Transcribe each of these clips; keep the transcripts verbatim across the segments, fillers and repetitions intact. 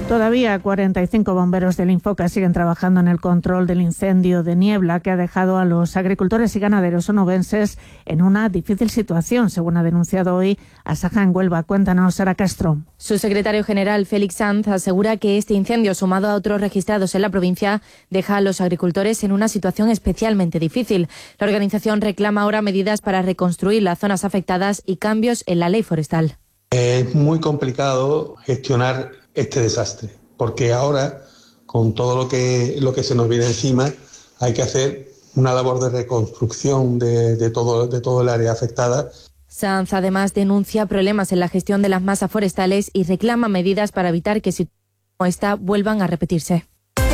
Todavía cuarenta y cinco bomberos del Infoca siguen trabajando en el control del incendio de niebla que ha dejado a los agricultores y ganaderos onubenses en una difícil situación, según ha denunciado hoy Asaja en Huelva. Cuéntanos, Sara Castro. Su secretario general, Félix Sanz, asegura que este incendio, sumado a otros registrados en la provincia, deja a los agricultores en una situación especialmente difícil. La organización reclama ahora medidas para reconstruir las zonas afectadas y cambios en la ley forestal. Es muy complicado gestionar este desastre, porque ahora, con todo lo que, lo que se nos viene encima, hay que hacer una labor de reconstrucción de, de, todo, de todo el área afectada. Sanz además denuncia problemas en la gestión de las masas forestales y reclama medidas para evitar que situaciones como esta vuelvan a repetirse.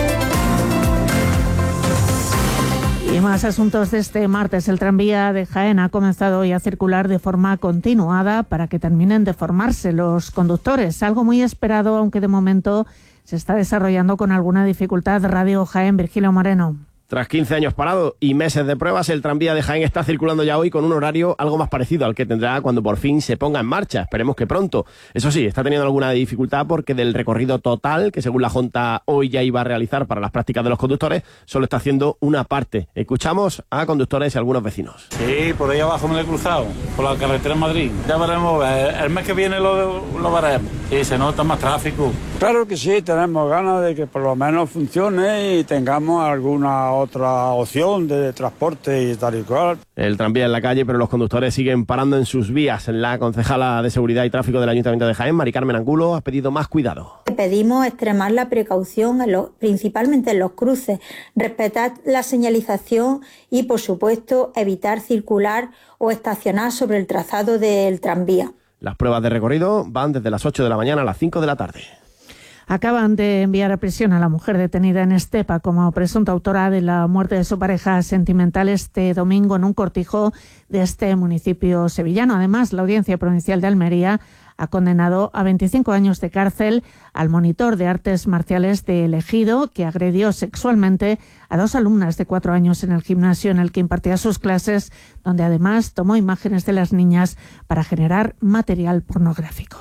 Y más asuntos de este martes. El tranvía de Jaén ha comenzado hoy a circular de forma continuada para que terminen de formarse los conductores. Algo muy esperado, aunque de momento se está desarrollando con alguna dificultad. Radio Jaén, Virgilio Moreno. Tras quince años parado y meses de pruebas, el tranvía de Jaén está circulando ya hoy con un horario algo más parecido al que tendrá cuando por fin se ponga en marcha. Esperemos que pronto. Eso sí, está teniendo alguna dificultad porque del recorrido total, que según la Junta hoy ya iba a realizar para las prácticas de los conductores, solo está haciendo una parte. Escuchamos a conductores y algunos vecinos. Sí, por ahí abajo me lo he cruzado, por la carretera en Madrid. Ya veremos, el mes que viene lo, lo veremos. Sí, se nota más tráfico. Claro que sí, tenemos ganas de que por lo menos funcione y tengamos alguna otra opción de transporte y tal y cual. El tranvía en la calle, pero los conductores siguen parando en sus vías. La concejala de Seguridad y Tráfico del Ayuntamiento de Jaén, Mari Carmen Angulo, ha pedido más cuidado. Pedimos extremar la precaución, en los, principalmente en los cruces, respetar la señalización y, por supuesto, evitar circular o estacionar sobre el trazado del tranvía. Las pruebas de recorrido van desde las ocho de la mañana a las cinco de la tarde. Acaban de enviar a prisión a la mujer detenida en Estepa como presunta autora de la muerte de su pareja sentimental este domingo en un cortijo de este municipio sevillano. Además, la Audiencia Provincial de Almería ha condenado a veinticinco años de cárcel al monitor de artes marciales de El Ejido, que agredió sexualmente a dos alumnas de cuatro años en el gimnasio en el que impartía sus clases, donde además tomó imágenes de las niñas para generar material pornográfico.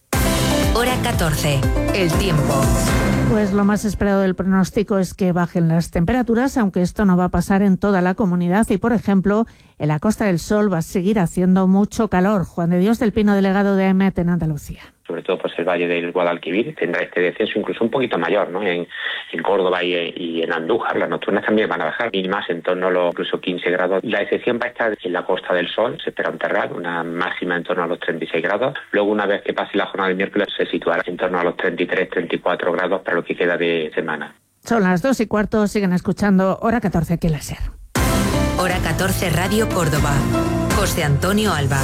Hora catorce. El tiempo. Pues lo más esperado del pronóstico es que bajen las temperaturas, aunque esto no va a pasar en toda la comunidad y, por ejemplo, en la Costa del Sol va a seguir haciendo mucho calor. Juan de Dios del Pino, delegado de A E M E T en Andalucía. Sobre todo pues el Valle del Guadalquivir tendrá este descenso incluso un poquito mayor, ¿no? En, en Córdoba y, y en Andújar las nocturnas también van a bajar, mínimas en torno a los incluso quince grados. La excepción va a estar en la Costa del Sol, se espera un terral, una máxima en torno a los treinta y seis grados. Luego, una vez que pase la jornada del miércoles, se situará en torno a los treinta y tres, treinta y cuatro grados para lo que queda de semana. Son las dos y cuarto, siguen escuchando Hora catorce aquí en la SER. Hora catorce Radio Córdoba. José Antonio Alba.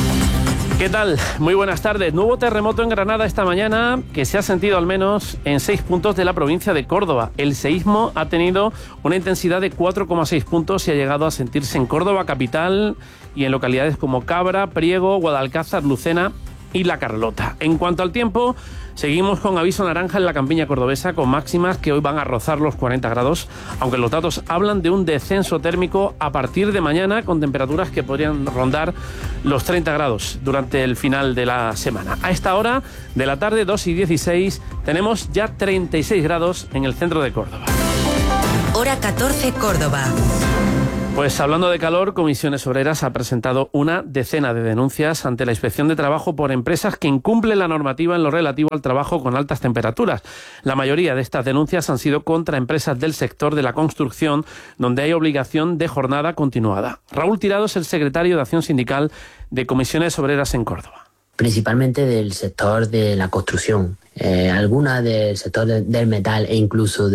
¿Qué tal? Muy buenas tardes. Nuevo terremoto en Granada esta mañana que se ha sentido al menos en seis puntos de la provincia de Córdoba. El seísmo ha tenido una intensidad de cuatro coma seis puntos y ha llegado a sentirse en Córdoba capital y en localidades como Cabra, Priego, Guadalcázar, Lucena y La Carlota. En cuanto al tiempo, seguimos con aviso naranja en la campiña cordobesa con máximas que hoy van a rozar los cuarenta grados, aunque los datos hablan de un descenso térmico a partir de mañana con temperaturas que podrían rondar los treinta grados durante el final de la semana. A esta hora de la tarde, dos y dieciséis, tenemos ya treinta y seis grados en el centro de Córdoba. Hora catorce Córdoba. Pues hablando de calor, Comisiones Obreras ha presentado una decena de denuncias ante la Inspección de Trabajo por empresas que incumplen la normativa en lo relativo al trabajo con altas temperaturas. La mayoría de estas denuncias han sido contra empresas del sector de la construcción, donde hay obligación de jornada continuada. Raúl Tirado es el secretario de Acción Sindical de Comisiones Obreras en Córdoba. Principalmente del sector de la construcción, eh, algunas del sector de, del metal e incluso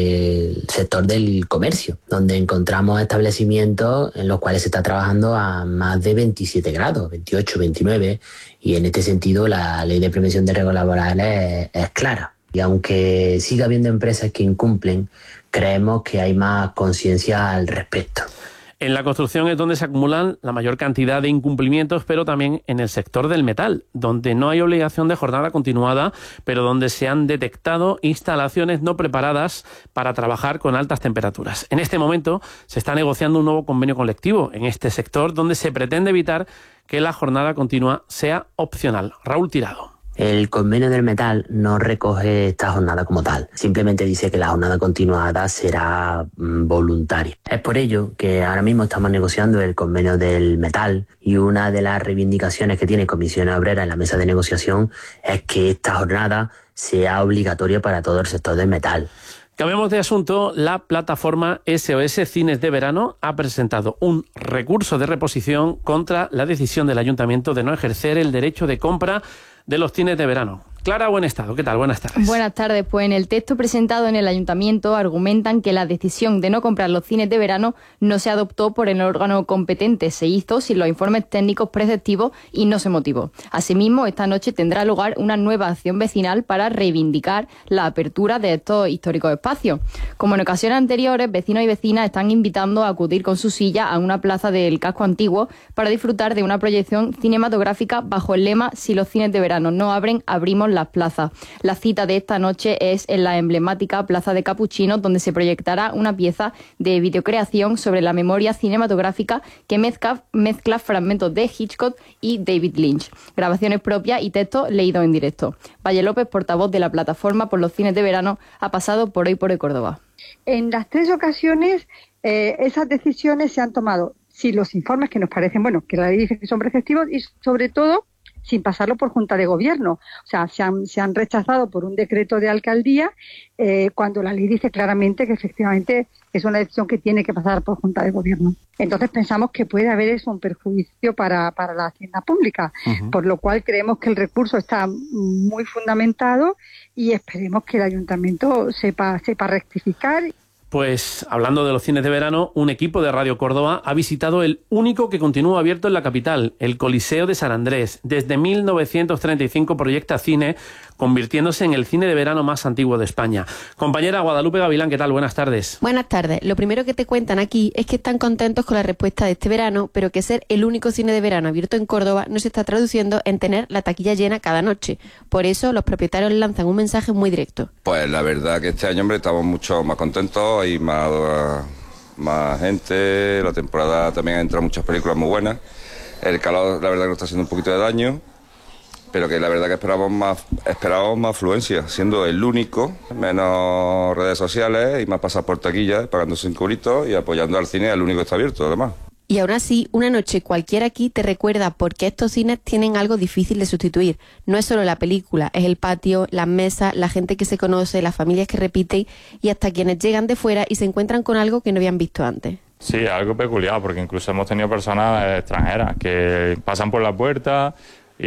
del sector del comercio, donde encontramos establecimientos en los cuales se está trabajando a más de veintisiete grados, veintiocho, veintinueve, y en este sentido la Ley de Prevención de Riesgos Laborales es, es clara. Y aunque siga habiendo empresas que incumplen, creemos que hay más conciencia al respecto. En la construcción es donde se acumulan la mayor cantidad de incumplimientos, pero también en el sector del metal, donde no hay obligación de jornada continuada, pero donde se han detectado instalaciones no preparadas para trabajar con altas temperaturas. En este momento se está negociando un nuevo convenio colectivo en este sector, donde se pretende evitar que la jornada continua sea opcional. Raúl Tirado. El convenio del metal no recoge esta jornada como tal, simplemente dice que la jornada continuada será mm, voluntaria. Es por ello que ahora mismo estamos negociando el convenio del metal y una de las reivindicaciones que tiene Comisiones Obreras en la mesa de negociación es que esta jornada sea obligatoria para todo el sector del metal. Cambiamos de asunto. La plataforma S O S Cines de Verano ha presentado un recurso de reposición contra la decisión del Ayuntamiento de no ejercer el derecho de compra de los cines de verano. Clara Buenestado, ¿qué tal? Buenas tardes. Buenas tardes. Pues en el texto presentado en el Ayuntamiento argumentan que la decisión de no comprar los cines de verano no se adoptó por el órgano competente, se hizo sin los informes técnicos preceptivos y no se motivó. Asimismo, esta noche tendrá lugar una nueva acción vecinal para reivindicar la apertura de estos históricos espacios. Como en ocasiones anteriores, vecinos y vecinas están invitando a acudir con su silla a una plaza del casco antiguo para disfrutar de una proyección cinematográfica bajo el lema "Si los cines de verano no abren, abrimos las plazas". La cita de esta noche es en la emblemática Plaza de Capuchinos, donde se proyectará una pieza de videocreación sobre la memoria cinematográfica que mezcla, mezcla fragmentos de Hitchcock y David Lynch, grabaciones propias y textos leídos en directo. Valle López, portavoz de la plataforma por los cines de verano, ha pasado por Hoy por Hoy Córdoba. En las tres ocasiones eh, esas decisiones se han tomado sin los informes que nos parecen, bueno, que la ley dice que son preceptivos y sobre todo sin pasarlo por Junta de Gobierno. O sea, se han, se han rechazado por un decreto de alcaldía eh, cuando la ley dice claramente que efectivamente es una decisión que tiene que pasar por Junta de Gobierno. Entonces pensamos que puede haber eso un perjuicio para, para la hacienda pública, uh-huh. Por lo cual creemos que el recurso está muy fundamentado y esperemos que el Ayuntamiento sepa, sepa rectificar. Pues hablando de los cines de verano, un equipo de Radio Córdoba ha visitado el único que continúa abierto en la capital, el Coliseo de San Andrés. Desde mil novecientos treinta y cinco proyecta cine, convirtiéndose en el cine de verano más antiguo de España. Compañera Guadalupe Gavilán, ¿qué tal? Buenas tardes. Buenas tardes. Lo primero que te cuentan aquí es que están contentos con la respuesta de este verano, pero que ser el único cine de verano abierto en Córdoba no se está traduciendo en tener la taquilla llena cada noche. Por eso los propietarios lanzan un mensaje muy directo. Pues la verdad que este año, hombre, estamos mucho más contentos, hay más, más gente, la temporada también ha entrado muchas películas muy buenas. El calor, la verdad que nos está haciendo un poquito de daño, pero que la verdad que esperábamos más, esperábamos más afluencia, siendo el único, menos redes sociales y más pasar por taquillas, pagando cinco euritos y apoyando al cine, el único que está abierto, además. Y aún así, una noche cualquiera aquí te recuerda por qué estos cines tienen algo difícil de sustituir. No es solo la película, es el patio, las mesas, la gente que se conoce, las familias que repiten y hasta quienes llegan de fuera y se encuentran con algo que no habían visto antes. Sí, algo peculiar, porque incluso hemos tenido personas extranjeras que pasan por la puerta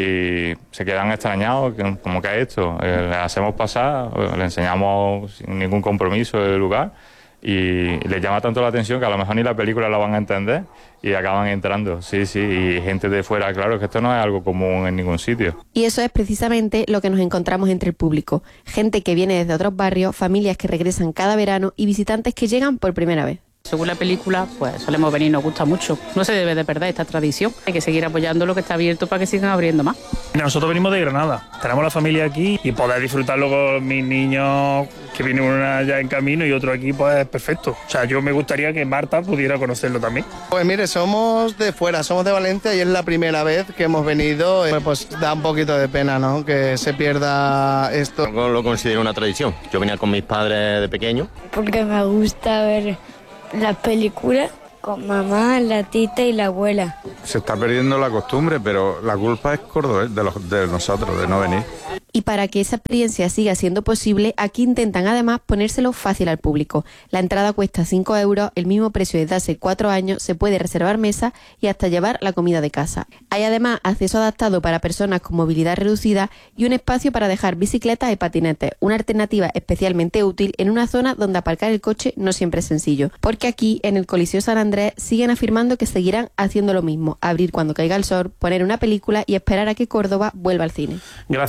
y se quedan extrañados, como que ha esto. Eh, les hacemos pasar, les enseñamos sin ningún compromiso el lugar y les llama tanto la atención que a lo mejor ni la película la van a entender y acaban entrando. Sí, sí, y gente de fuera, claro, que esto no es algo común en ningún sitio. Y eso es precisamente lo que nos encontramos entre el público. Gente que viene desde otros barrios, familias que regresan cada verano y visitantes que llegan por primera vez. Según la película, pues solemos venir, nos gusta mucho. No se debe de perder esta tradición. Hay que seguir apoyando lo que está abierto para que sigan abriendo más. Nosotros venimos de Granada, tenemos la familia aquí y poder disfrutarlo con mis niños, que viene una ya en camino y otro aquí, pues es perfecto. O sea, yo me gustaría que Marta pudiera conocerlo también. Pues mire, somos de fuera, somos de Valencia y es la primera vez que hemos venido. Pues da un poquito de pena, ¿no?, que se pierda esto. Yo lo considero una tradición. Yo venía con mis padres de pequeño. Porque me gusta ver las películas con mamá, la tita y la abuela. Se está perdiendo la costumbre, pero la culpa es cordobés, de, los, de nosotros, de no venir. Y para que esa experiencia siga siendo posible, aquí intentan además ponérselo fácil al público. La entrada cuesta cinco euros, el mismo precio desde hace cuatro años, se puede reservar mesa y hasta llevar la comida de casa. Hay además acceso adaptado para personas con movilidad reducida y un espacio para dejar bicicletas y patinetes, una alternativa especialmente útil en una zona donde aparcar el coche no siempre es sencillo. Porque aquí, en el Coliseo San Andrés, siguen afirmando que seguirán haciendo lo mismo, abrir cuando caiga el sol, poner una película y esperar a que Córdoba vuelva al cine. Gracias, Guadalupe.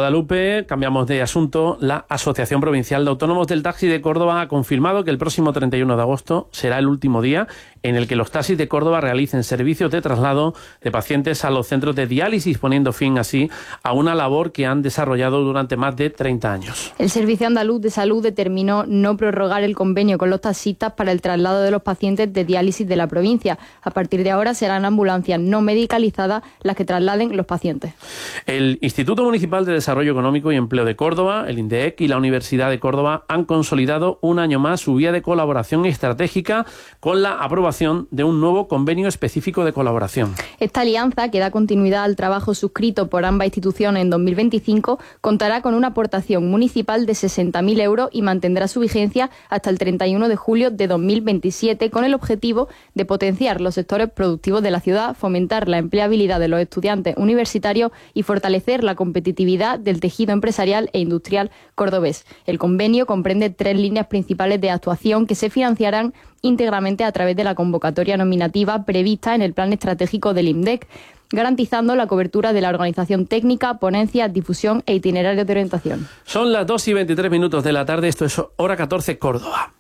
Guadalupe, cambiamos de asunto. La Asociación Provincial de Autónomos del Taxi de Córdoba ha confirmado que el próximo treinta y uno de agosto será el último día en el que los taxis de Córdoba realicen servicios de traslado de pacientes a los centros de diálisis, poniendo fin así a una labor que han desarrollado durante más de treinta años. El Servicio Andaluz de Salud determinó no prorrogar el convenio con los taxistas para el traslado de los pacientes de diálisis de la provincia. A partir de ahora serán ambulancias no medicalizadas las que trasladen los pacientes. El Instituto Municipal de Desarrollo Económico y Empleo de Córdoba, el INDEEC y la Universidad de Córdoba han consolidado un año más su vía de colaboración estratégica con la aprobación de un nuevo convenio específico de colaboración. Esta alianza, que da continuidad al trabajo suscrito por ambas instituciones en dos mil veinticinco, contará con una aportación municipal de sesenta mil euros y mantendrá su vigencia hasta el treinta y uno de julio de dos mil veintisiete, con el objetivo de potenciar los sectores productivos de la ciudad, fomentar la empleabilidad de los estudiantes universitarios y fortalecer la competitividad del tejido empresarial e industrial cordobés. El convenio comprende tres líneas principales de actuación que se financiarán íntegramente a través de la convocatoria nominativa prevista en el plan estratégico del INDEEC, garantizando la cobertura de la organización técnica, ponencia, difusión e itinerarios de orientación. Son las dos y veintitrés minutos de la tarde, esto es Hora catorce Córdoba.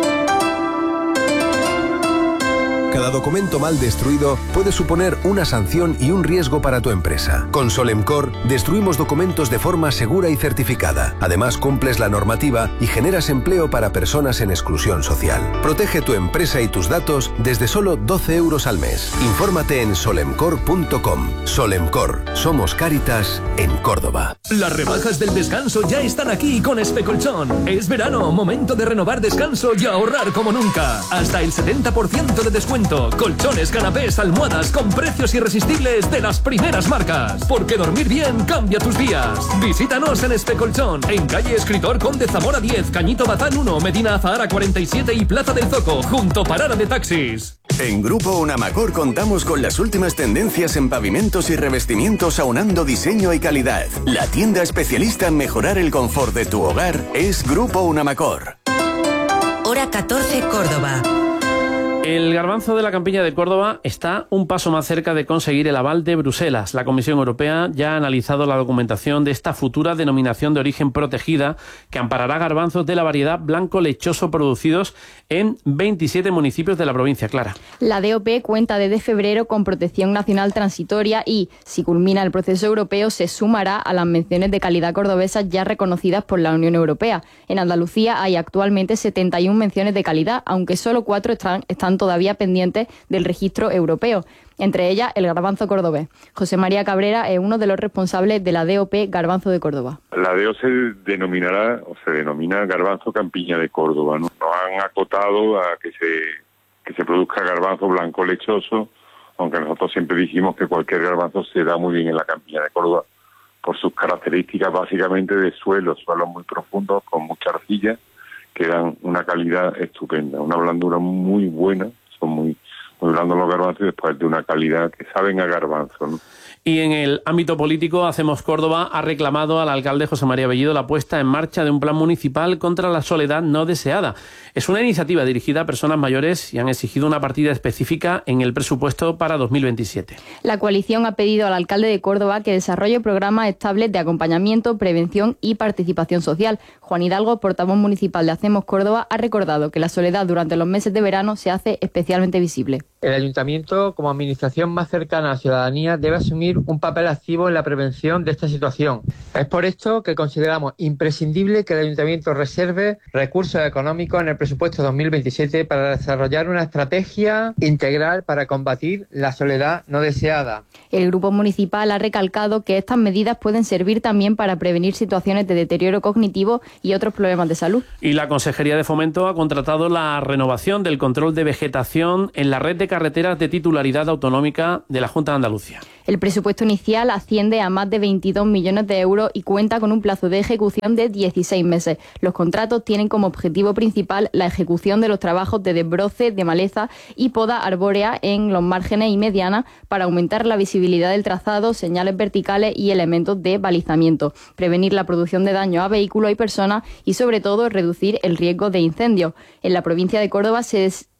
Cada documento mal destruido puede suponer una sanción y un riesgo para tu empresa. Con Solemcor destruimos documentos de forma segura y certificada. Además, cumples la normativa y generas empleo para personas en exclusión social. Protege tu empresa y tus datos desde solo doce euros al mes. Infórmate en solemcor punto com. Solemcor. Somos Cáritas en Córdoba. Las rebajas del descanso ya están aquí con Especolchón. Es verano, momento de renovar descanso y ahorrar como nunca. Hasta el setenta por ciento de descuento. Colchones, canapés, almohadas con precios irresistibles de las primeras marcas. Porque dormir bien cambia tus días. Visítanos en Especolchón, en calle Escritor Conde Zamora diez, Cañito Bazán uno, Medina Azahara cuarenta y siete y Plaza del Zoco, junto Parada de Taxis. En Grupo Unamacor contamos con las últimas tendencias en pavimentos y revestimientos aunando diseño y calidad. La tienda especialista en mejorar el confort de tu hogar es Grupo Unamacor. Hora catorce Córdoba. El garbanzo de la Campiña de Córdoba está un paso más cerca de conseguir el aval de Bruselas. La Comisión Europea ya ha analizado la documentación de esta futura denominación de origen protegida que amparará garbanzos de la variedad blanco lechoso producidos en veintisiete municipios de la provincia. Clara. La D O P cuenta desde febrero con protección nacional transitoria y, si culmina el proceso europeo, se sumará a las menciones de calidad cordobesas ya reconocidas por la Unión Europea. En Andalucía hay actualmente setenta y una menciones de calidad, aunque solo cuatro están, están todavía pendientes del registro europeo, entre ellas el garbanzo cordobés. José María Cabrera es uno de los responsables de la D O P Garbanzo de Córdoba. La D O se denominará o se denomina Garbanzo Campiña de Córdoba, ¿no? Nos han acotado a que se que se produzca garbanzo blanco lechoso, aunque nosotros siempre dijimos que cualquier garbanzo se da muy bien en la Campiña de Córdoba por sus características básicamente de suelos, suelos muy profundos con mucha arcilla, que dan una calidad estupenda, una blandura muy buena, son muy, muy blandos los garbanzos y después de una calidad que saben a garbanzo, ¿no? Y en el ámbito político, Hacemos Córdoba ha reclamado al alcalde José María Bellido la puesta en marcha de un plan municipal contra la soledad no deseada. Es una iniciativa dirigida a personas mayores y han exigido una partida específica en el presupuesto para dos mil veintisiete. La coalición ha pedido al alcalde de Córdoba que desarrolle programas estables de acompañamiento, prevención y participación social. Juan Hidalgo, portavoz municipal de Hacemos Córdoba, ha recordado que la soledad durante los meses de verano se hace especialmente visible. El ayuntamiento, como administración más cercana a la ciudadanía, debe asumir un papel activo en la prevención de esta situación. Es por esto que consideramos imprescindible que el ayuntamiento reserve recursos económicos en el presupuesto dos mil veintisiete para desarrollar una estrategia integral para combatir la soledad no deseada. El grupo municipal ha recalcado que estas medidas pueden servir también para prevenir situaciones de deterioro cognitivo y otros problemas de salud. Y la Consejería de Fomento ha contratado la renovación del control de vegetación en la red de carreteras de titularidad autonómica de la Junta de Andalucía. El presupuesto inicial asciende a más de veintidós millones de euros y cuenta con un plazo de ejecución de dieciséis meses. Los contratos tienen como objetivo principal la ejecución de los trabajos de desbroce, de maleza y poda arbórea en los márgenes y medianas para aumentar la visibilidad del trazado, señales verticales y elementos de balizamiento, prevenir la producción de daños a vehículos y personas y, sobre todo, reducir el riesgo de incendios. En la provincia de Córdoba se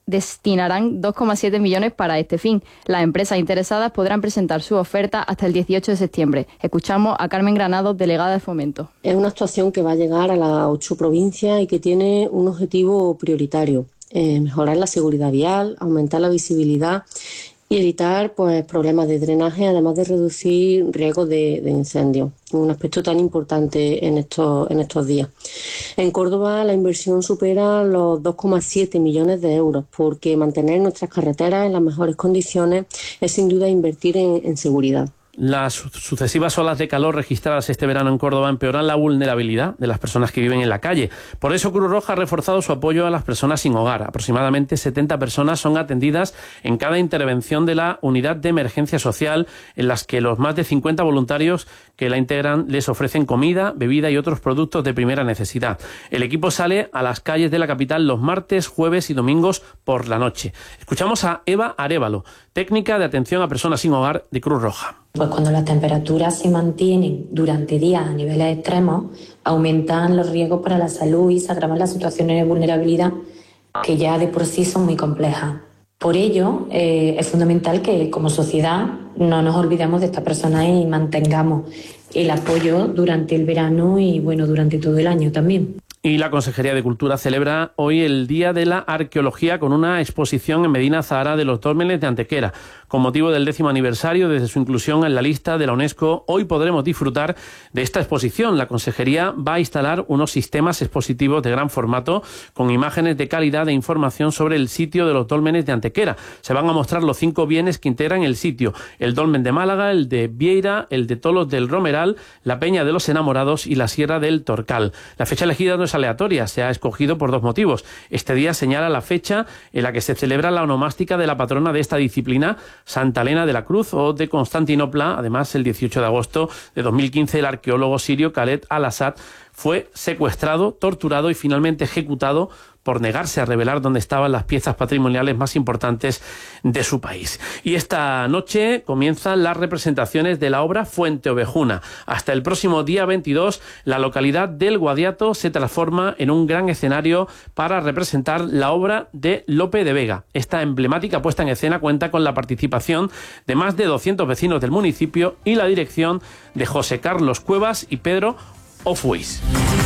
destinarán dos coma siete millones para este fin. Las empresas interesadas podrán presentar su oferta hasta el dieciocho de septiembre. Escuchamos a Carmen Granados, delegada de Fomento. Es una actuación que va a llegar a las ocho provincias y que tiene un objetivo prioritario: eh, mejorar la seguridad vial, aumentar la visibilidad y evitar pues, problemas de drenaje, además de reducir riesgos de, de incendios, un aspecto tan importante en estos, en estos días. En Córdoba la inversión supera los dos coma siete millones de euros, porque mantener nuestras carreteras en las mejores condiciones es sin duda invertir en, en seguridad. Las sucesivas olas de calor registradas este verano en Córdoba empeoran la vulnerabilidad de las personas que viven en la calle. Por eso Cruz Roja ha reforzado su apoyo a las personas sin hogar. Aproximadamente setenta personas son atendidas en cada intervención de la unidad de emergencia social, en las que los más de cincuenta voluntarios que la integran les ofrecen comida, bebida y otros productos de primera necesidad. El equipo sale a las calles de la capital los martes, jueves y domingos por la noche. Escuchamos a Eva Arévalo, técnica de atención a personas sin hogar de Cruz Roja. Pues cuando las temperaturas se mantienen durante días a niveles extremos, aumentan los riesgos para la salud y se agravan las situaciones de vulnerabilidad que ya de por sí son muy complejas. Por ello, eh, es fundamental que como sociedad no nos olvidemos de estas personas y mantengamos el apoyo durante el verano y bueno, durante todo el año también. Y la Consejería de Cultura celebra hoy el Día de la Arqueología con una exposición en Medina Zahara de los dólmenes de Antequera. Con motivo del décimo aniversario desde su inclusión en la lista de la UNESCO, hoy podremos disfrutar de esta exposición. La Consejería va a instalar unos sistemas expositivos de gran formato con imágenes de calidad e información sobre el sitio de los dólmenes de Antequera. Se van a mostrar los cinco bienes que integran el sitio: el dolmen de Málaga, el de Vieira, el de Tolos del Romeral, la Peña de los Enamorados y la Sierra del Torcal. La fecha elegida no es aleatoria, se ha escogido por dos motivos. Este día señala la fecha en la que se celebra la onomástica de la patrona de esta disciplina, Santa Elena de la Cruz o de Constantinopla. Además, el dieciocho de agosto de dos mil quince, el arqueólogo sirio Khaled al-Assad fue secuestrado, torturado y finalmente ejecutado por negarse a revelar dónde estaban las piezas patrimoniales más importantes de su país. Y esta noche comienzan las representaciones de la obra Fuente Ovejuna. Hasta el próximo día veintidós, la localidad del Guadiato se transforma en un gran escenario para representar la obra de Lope de Vega. Esta emblemática puesta en escena cuenta con la participación de más de doscientos vecinos del municipio y la dirección de José Carlos Cuevas y Pedro Ofuis.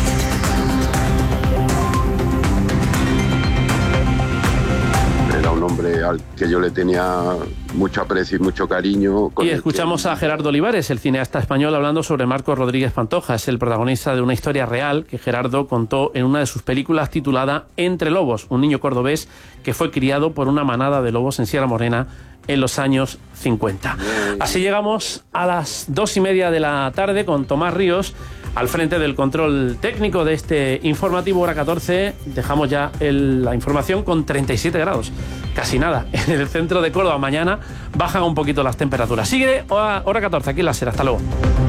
Era un hombre al que yo le tenía mucho aprecio y mucho cariño. Y escuchamos a Gerardo Olivares, el cineasta español, hablando sobre Marcos Rodríguez Pantoja. Es el protagonista de una historia real que Gerardo contó en una de sus películas titulada Entre Lobos, un niño cordobés que fue criado por una manada de lobos en Sierra Morena en los años cincuenta. Así llegamos a las dos y media de la tarde con Tomás Ríos al frente del control técnico de este informativo Hora catorce. Dejamos ya el, la información con treinta y siete grados. Casi nada. En el centro de Córdoba mañana bajan un poquito las temperaturas. Sigue Hora catorce aquí en la SER. Hasta luego.